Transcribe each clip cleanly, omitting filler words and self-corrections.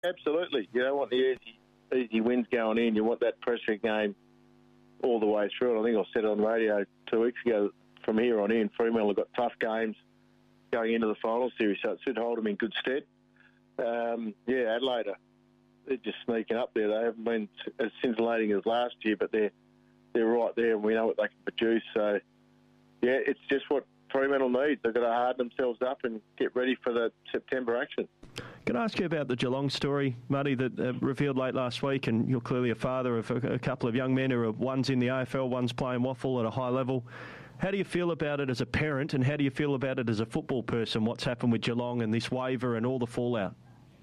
Absolutely. You don't want the easy wins going in. You want that pressure game all the way through. And I think I said it on radio 2 weeks ago, from here on in, Fremantle have got tough games going into the final series, so it should hold them in good stead. Adelaide, they're just sneaking up there. They haven't been as scintillating as last year, but they're right there, and we know what they can produce. So, yeah, it's just what Fremantle needs. They've got to harden themselves up and get ready for the September action. Can I ask you about the Geelong story, Muddy, that revealed late last week? And you're clearly a father of a couple of young men who are, one's in the AFL, one's playing waffle at a high level. How do you feel about it as a parent, and how do you feel about it as a football person, what's happened with Geelong and this waiver and all the fallout?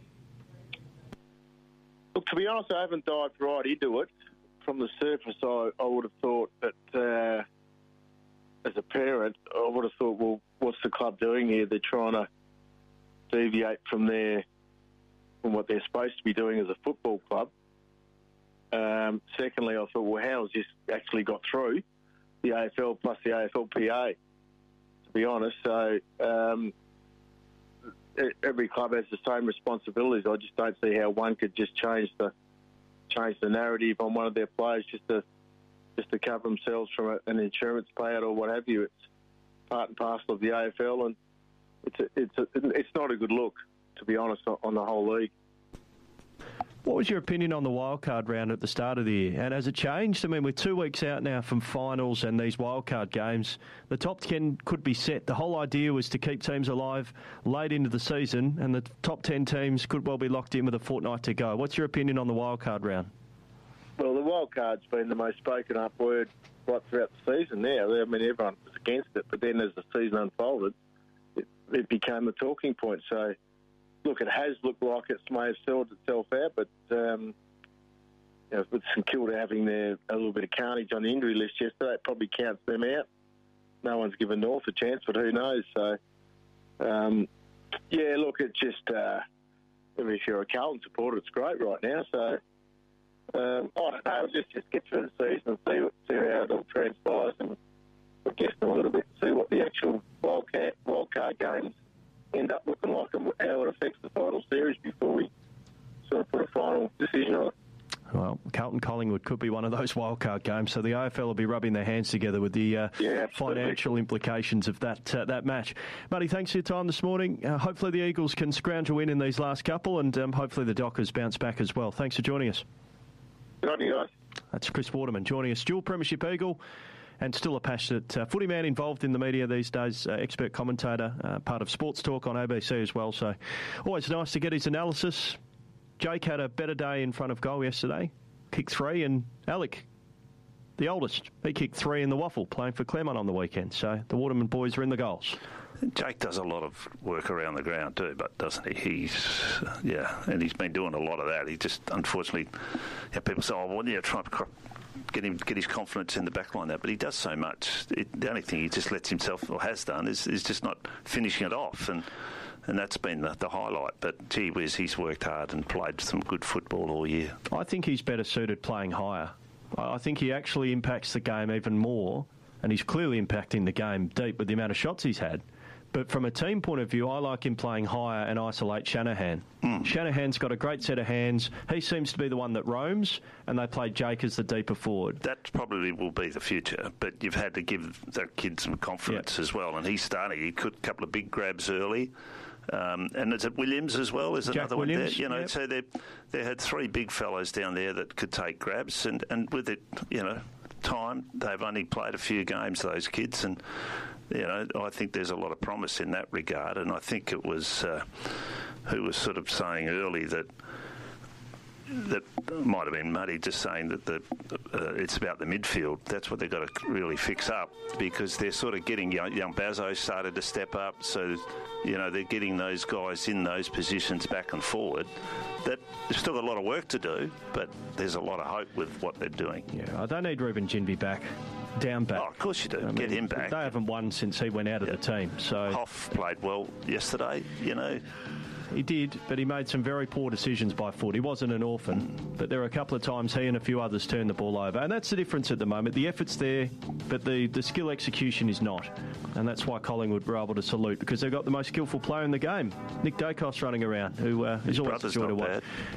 Look, to be honest, I haven't dived right into it. From the surface, I would have thought that as a parent, I would have thought, well, what's the club doing here? They're trying to deviate from what they're supposed to be doing as a football club. Secondly, I thought, well, how has this actually got through the AFL plus the AFLPA, to be honest? So every club has the same responsibilities. I just don't see how one could just change the narrative on one of their players just to cover themselves from an insurance payout or what have you. It's part and parcel of the AFL, and it's not a good look, to be honest, on the whole league. What was your opinion on the wildcard round at the start of the year? And has it changed? I mean, we're 2 weeks out now from finals and these wildcard games. The top 10 could be set. The whole idea was to keep teams alive late into the season, and the top 10 teams could well be locked in with a fortnight to go. What's your opinion on the wildcard round? Well, the wildcard's been the most spoken up word right throughout the season now. I mean, everyone was against it, but then as the season unfolded, it became a talking point. So, look, it has looked like it may have sorted itself out, but with St Kilda having a little bit of carnage on the injury list yesterday, it probably counts them out. No one's given North a chance, but who knows? So, look, it's just, if you're a Carlton supporter, it's great right now. So, I don't know, just get through the season and see how it all transpires, and I guess a little bit see what the actual wildcard games end up looking like and how it affects the final series before we sort of put a final decision on it. Well, Carlton-Collingwood could be one of those wildcard games, so the AFL will be rubbing their hands together with the financial implications of that match. Muddy, thanks for your time this morning. Hopefully the Eagles can scrounge a win in these last couple, and hopefully the Dockers bounce back as well. Thanks for joining us. Good on you guys. That's Chris Waterman joining us, dual Premiership Eagle, and still a passionate footy man involved in the media these days, expert commentator, part of Sports Talk on ABC as well. So always nice to get his analysis. Jake had a better day in front of goal yesterday, kicked 3, and Alec, the oldest, he kicked 3 in the waffle, playing for Claremont on the weekend. So the Waterman boys are in the goals. Jake does a lot of work around the ground too, but doesn't he? And he's been doing a lot of that. He just, unfortunately, people say, try to get his confidence in the back line there, but he does so much. The only thing he just lets himself, or has done, is just not finishing it off, and that's been the highlight. But gee whiz, he's worked hard and played some good football all year. I think he's better suited playing higher. I think he actually impacts the game even more, and he's clearly impacting the game deep with the amount of shots he's had. But from a team point of view, I like him playing higher and isolate Shanahan. Shanahan's got a great set of hands. He seems to be the one that roams, and they play Jake as the deeper forward. That probably will be the future, but you've had to give that kid some confidence as well. And he's starting. He could a couple of big grabs early. And is it Williams as well? Is another one there? So they had 3 big fellows down there that could take grabs, and with it, time, they've only played a few games, those kids, and I think there's a lot of promise in that regard. And I think it was who was sort of saying early that might have been Muddy, just saying that it's about the midfield. That's what they've got to really fix up, because they're sort of getting young Bazzo started to step up, so they're getting those guys in those positions back and forward. That they've still got a lot of work to do, but there's a lot of hope with what they're doing. Yeah, I don't need Reuben Ginbey back. Down back. Oh, of course you do. Get him back. They haven't won since he went out of the team. So Hoff played well yesterday, he did, but he made some very poor decisions by foot. He wasn't an orphan, but there were a couple of times he and a few others turned the ball over. And that's the difference at the moment. The effort's there, but the skill execution is not. And that's why Collingwood were able to salute, because they've got the most skillful player in the game, Nick Dacos, running around, who is always a joy to watch.